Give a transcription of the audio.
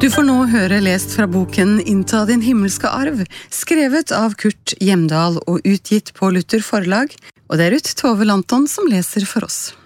Du får nå høre lest fra boken Innta din himmelske arv, skrevet av Kurt Hjemdal og utgitt på Luther forlag, og det Ruth Tove Lanton som leser for oss.